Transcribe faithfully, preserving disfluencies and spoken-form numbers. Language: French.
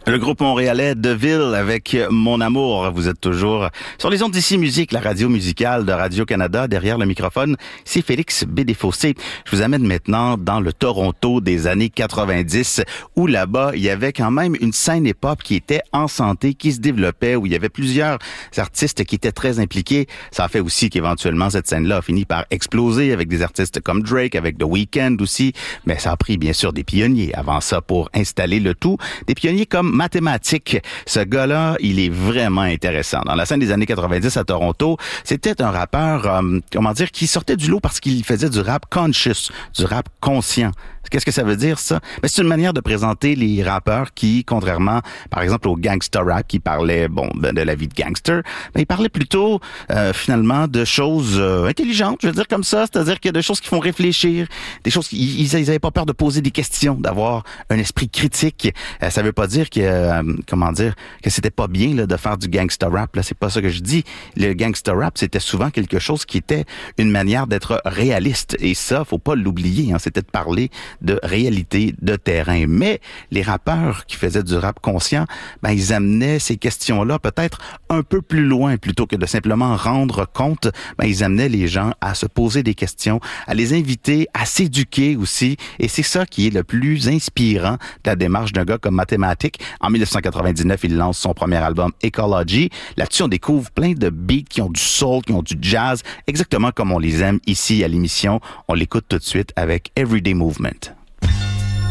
Le groupe montréalais Deville avec Mon Amour. Vous êtes toujours sur les ondes d'ici Musique, la radio musicale de Radio-Canada. Derrière le microphone, c'est Félix Bédéfossé. Je vous amène maintenant dans le Toronto des années quatre-vingt-dix, où là-bas, il y avait quand même une scène hip-hop qui était en santé, qui se développait, où il y avait plusieurs artistes qui étaient très impliqués. Ça a fait aussi qu'éventuellement, cette scène-là a fini par exploser avec des artistes comme Drake, avec The Weeknd aussi. Mais ça a pris, bien sûr, des pionniers avant ça pour installer le tout. Des pionniers comme Mathématique. Ce gars-là, il est vraiment intéressant. Dans la scène des années quatre-vingt-dix à Toronto, c'était un rappeur, euh, comment dire, qui sortait du lot parce qu'il faisait du rap conscious, du rap conscient. Qu'est-ce que ça veut dire, ça? Ben, c'est une manière de présenter les rappeurs qui, contrairement, par exemple, au gangster rap, qui parlait, bon, de la vie de gangster, ben, ils parlaient plutôt, euh, finalement, de choses euh, intelligentes, je veux dire comme ça, c'est-à-dire qu'il y a des choses qui font réfléchir, des choses qui, ils, ils avaient pas peur de poser des questions, d'avoir un esprit critique. Euh, ça veut pas dire que, euh, comment dire, que c'était pas bien, là, de faire du gangster rap, là, c'est pas ça que je dis. Le gangster rap, c'était souvent quelque chose qui était une manière d'être réaliste, et ça, faut pas l'oublier, hein, c'était de parler de réalité de terrain. Mais les rappeurs qui faisaient du rap conscient, ben ils amenaient ces questions-là peut-être un peu plus loin plutôt que de simplement rendre compte. Ben ils amenaient les gens à se poser des questions, à les inviter, à s'éduquer aussi. Et c'est ça qui est le plus inspirant de la démarche d'un gars comme Mathématique. En dix-neuf cent quatre-vingt-dix-neuf, il lance son premier album Ecology. Là-dessus, on découvre plein de beats qui ont du soul, qui ont du jazz, exactement comme on les aime ici à l'émission. On l'écoute tout de suite avec Everyday Movement.